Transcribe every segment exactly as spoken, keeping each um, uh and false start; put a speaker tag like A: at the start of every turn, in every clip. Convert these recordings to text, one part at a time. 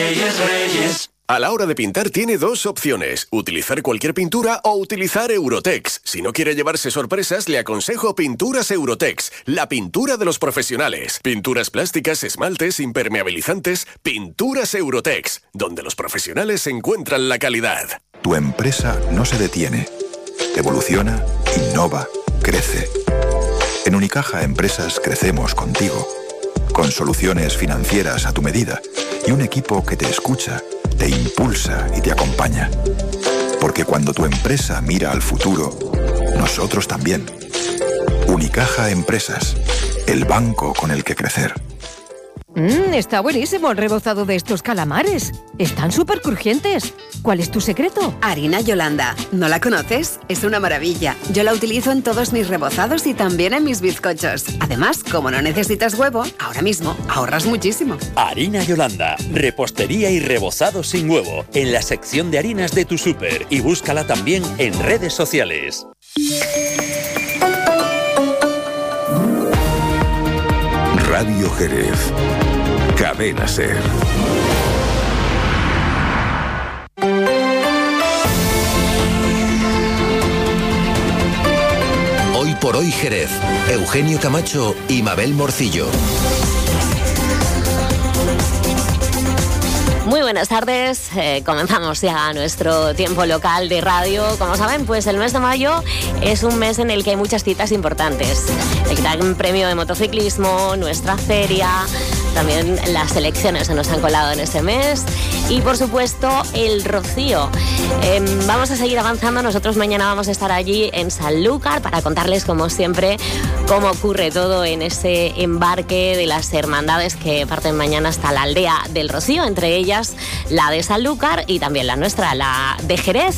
A: Reyes, Reyes.
B: A la hora de pintar tiene dos opciones, utilizar cualquier pintura o utilizar Eurotex. Si no quiere llevarse sorpresas, le aconsejo Pinturas Eurotex, la pintura de los profesionales. Pinturas plásticas, esmaltes, impermeabilizantes, Pinturas Eurotex, donde los profesionales encuentran la calidad.
C: Tu empresa no se detiene, evoluciona, innova, crece. En Unicaja Empresas crecemos contigo, con soluciones financieras a tu medida y un equipo que te escucha, te impulsa y te acompaña. Porque cuando tu empresa mira al futuro, nosotros también. Unicaja Empresas, el banco con el que crecer.
D: Mmm, está buenísimo el rebozado de estos calamares. Están súper crujientes. ¿Cuál es tu secreto?
E: Harina Yolanda. ¿No la conoces? Es una maravilla. Yo la utilizo en todos mis rebozados y también en mis bizcochos. Además, como no necesitas huevo, ahora mismo ahorras muchísimo.
F: Harina Yolanda. Repostería y rebozado sin huevo. En la sección de harinas de tu súper. Y búscala también en redes sociales.
C: Radio Jerez. Cadena Ser.
G: Hoy por hoy Jerez. Eugenio Camacho y Mabel Morcillo.
H: Muy buenas tardes, eh, comenzamos ya nuestro tiempo local de radio. Como saben, pues el mes de mayo es un mes en el que hay muchas citas importantes. El Gran Premio de Motociclismo, nuestra feria, también las elecciones se nos han colado en este mes y por supuesto el Rocío. Eh, vamos a seguir avanzando, nosotros mañana vamos a estar allí en Sanlúcar para contarles como siempre cómo ocurre todo en ese embarque de las hermandades que parten mañana hasta la aldea del Rocío, entre ellas la de Sanlúcar y también la nuestra, la de Jerez.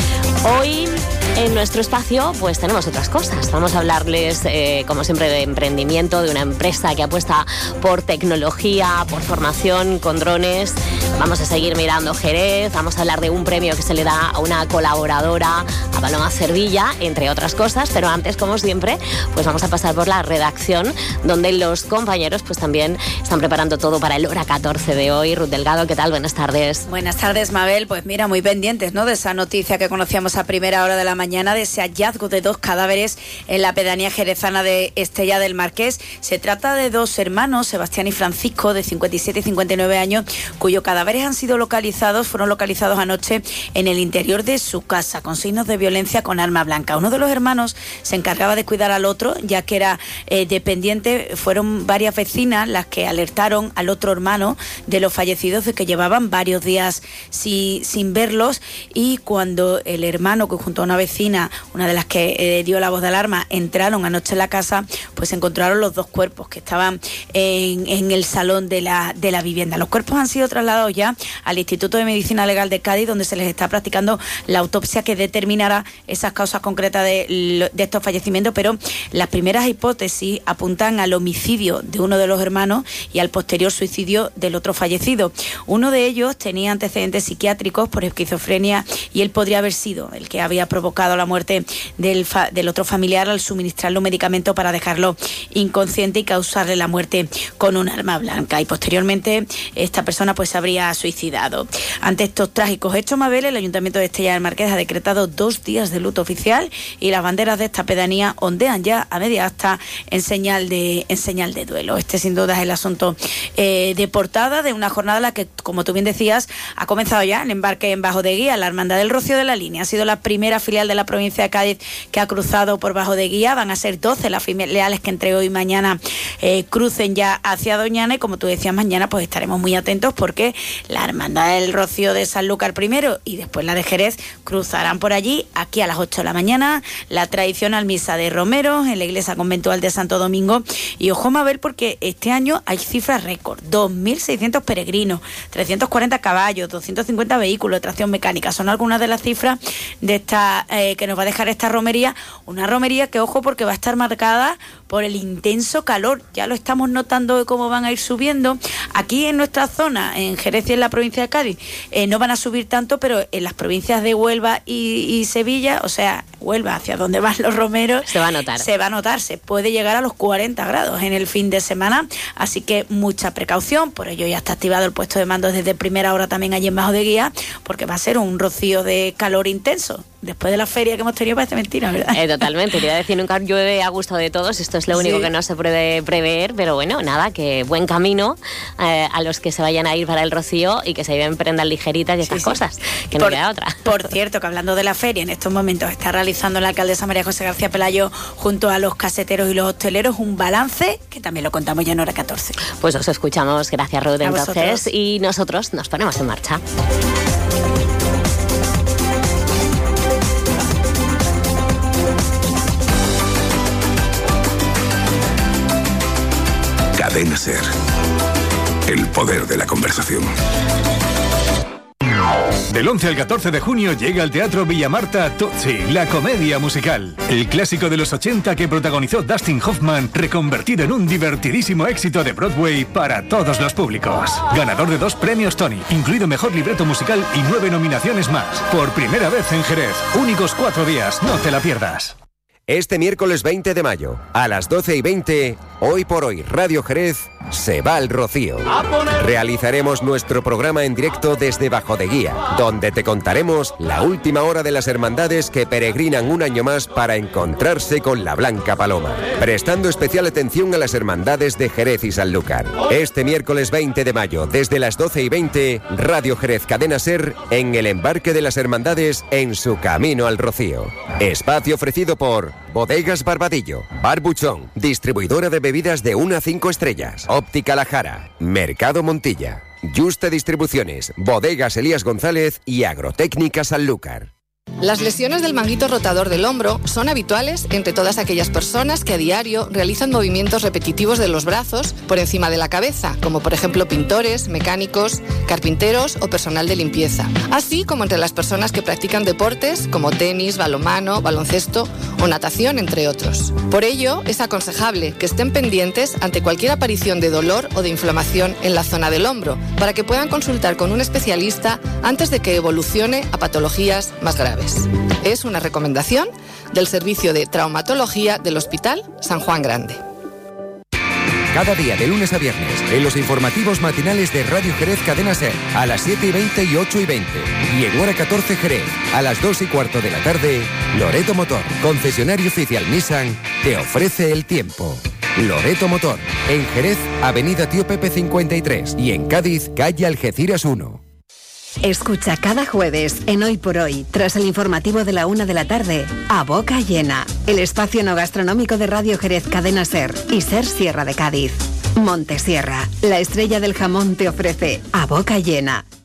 H: Hoy en nuestro espacio pues tenemos otras cosas. Vamos a hablarles eh, como siempre de emprendimiento, de una empresa que apuesta por tecnología, por formación con drones. Vamos a seguir mirando Jerez, vamos a hablar de un premio que se le da a una colaboradora, a Paloma Cervilla, entre otras cosas, pero antes, como siempre, pues vamos a pasar por la redacción, donde los compañeros pues también están preparando todo para el Hora catorce de hoy. Ruth Delgado, ¿qué tal? Buenas tardes.
I: Buenas tardes, Mabel. Pues mira, muy pendientes, ¿no?, de esa noticia que conocíamos a primera hora de la mañana, de ese hallazgo de dos cadáveres en la pedanía jerezana de Estella del Marqués. Se trata de dos hermanos, Sebastián y Francisco, de cincuenta y siete y cincuenta y nueve años, cuyos cadáveres han sido localizados, fueron localizados anoche en el interior de su casa, con signos de violencia con arma blanca. Uno de los hermanos se encargaba de cuidar al otro, ya que era eh, dependiente. Fueron varias vecinas las que alertaron al otro hermano de los fallecidos, de que llevaban varios días si, sin verlos, y cuando el hermano, que junto a una vecina, una de las que eh, dio la voz de alarma, entraron anoche en la casa, pues encontraron los dos cuerpos que estaban en, en el salón de la, de la vivienda. Los cuerpos han sido trasladados ya al Instituto de Medicina Legal de Cádiz, donde se les está practicando la autopsia que determinará esas causas concretas de, de estos fallecimientos, pero las primeras hipótesis apuntan al homicidio de uno de los hermanos y al posterior suicidio del otro fallecido. Uno de ellos tenía antecedentes psiquiátricos por esquizofrenia y él podría haber sido el que había provocado la muerte del, fa, del otro familiar al suministrarle un medicamento para dejarlo inconsciente y causarle la muerte con un arma blanca, y posteriormente esta persona pues se habría suicidado. Ante estos trágicos hechos, Mabel, el Ayuntamiento de Estella del Marqués ha decretado dos días de luto oficial y las banderas de esta pedanía ondean ya a media asta en señal de, en señal de duelo. Este sin duda es el asunto eh, de portada de una jornada en la que, como tú bien decías, ha comenzado ya el embarque en Bajo de Guía. La Hermandad del Rocío de la Línea ha sido la primera filial de la provincia de Cádiz que ha cruzado por Bajo de Guía. Van a ser doce las filiales que entre hoy y mañana eh, crucen ya hacia Doñana, y como tú decías, mañana pues estaremos muy atentos porque la Hermandad del Rocío de Sanlúcar primero y después la de Jerez cruzarán por allí, aquí a las ocho de la mañana, la tradicional misa de Romeros en la iglesia conventual de Santo Domingo. Y ojo, Mabel, porque este año hay cifras récord: dos mil seiscientos peregrinos, trescientos cuarenta caballos, doscientos cincuenta vehículos de tracción mecánica. Son algunas de las cifras de esta eh, que nos va a dejar esta romería, una romería que, ojo, porque va a estar marcada por el intenso calor. Ya lo estamos notando de cómo van a ir subiendo. Aquí en nuestra zona, en Jerez y en la provincia de Cádiz, eh, no van a subir tanto, pero en las provincias de Huelva y, y Sevilla, o sea, Huelva, hacia donde van los romeros,
H: se va a notar.
I: Se va a notar, se puede llegar a los cuarenta grados en el fin de semana, así que mucha precaución. Por ello ya está activado el puesto de mando desde primera hora también allí en Bajo de Guía, porque va a ser un rocío de calor intenso. Después de la feria que hemos tenido parece mentira, ¿verdad?
H: Eh, totalmente, te iba a decir, nunca llueve a gusto de todos, esto es lo único sí. que no se puede prever, pero bueno, nada, que buen camino eh, a los que se vayan a ir para el rocío y que se lleven prendas ligeritas y estas sí, sí. cosas, que por, no queda otra.
I: Por cierto, que hablando de la feria, en estos momentos está realizando la alcaldesa María José García Pelayo junto a los caseteros y los hosteleros un balance que también lo contamos ya en hora catorce.
H: Pues os escuchamos, gracias Ruth, entonces, y nosotros nos ponemos en marcha.
A: Cadena Ser. El poder de la conversación.
J: Del once al catorce de junio llega al Teatro Villamarta Totsi, la comedia musical. El clásico de los ochenta que protagonizó Dustin Hoffman, reconvertido en un divertidísimo éxito de Broadway para todos los públicos. Ganador de dos premios Tony, incluido mejor libreto musical y nueve nominaciones más. Por primera vez en Jerez. Únicos cuatro días, no te la pierdas.
K: Este miércoles veinte de mayo, a las doce y veinte, Hoy por Hoy Radio Jerez se va al Rocío. Realizaremos nuestro programa en directo desde Bajo de Guía, donde te contaremos la última hora de las hermandades que peregrinan un año más para encontrarse con la Blanca Paloma, prestando especial atención a las hermandades de Jerez y Sanlúcar. Este miércoles veinte de mayo, desde las doce y veinte, Radio Jerez Cadena Ser en el embarque de las hermandades en su camino al Rocío. Espacio ofrecido por Bodegas Barbadillo, Bar Buchón, distribuidora de bebidas de una a cinco estrellas, Óptica La Jara, Mercado Montilla, Juste Distribuciones, Bodegas Elías González y Agrotécnica Sanlúcar.
L: Las lesiones del manguito rotador del hombro son habituales entre todas aquellas personas que a diario realizan movimientos repetitivos de los brazos por encima de la cabeza, como por ejemplo pintores, mecánicos, carpinteros o personal de limpieza, así como entre las personas que practican deportes como tenis, balonmano, baloncesto o natación, entre otros. Por ello, es aconsejable que estén pendientes ante cualquier aparición de dolor o de inflamación en la zona del hombro, para que puedan consultar con un especialista antes de que evolucione a patologías más graves. Es una recomendación del Servicio de Traumatología del Hospital San Juan Grande.
M: Cada día de lunes a viernes en los informativos matinales de Radio Jerez Cadena Ser a las siete y veinte y ocho y veinte. Y en hora catorce Jerez a las dos y cuarto de la tarde, Loreto Motor, concesionario oficial Nissan, te ofrece el tiempo. Loreto Motor, en Jerez, Avenida Tío Pepe cincuenta y tres y en Cádiz, calle Algeciras uno.
E: Escucha cada jueves en Hoy por Hoy, tras el informativo de la una de la tarde, A Boca Llena, el espacio no gastronómico de Radio Jerez Cadena Ser y Ser Sierra de Cádiz. Montesierra, la estrella del jamón, te ofrece A Boca Llena.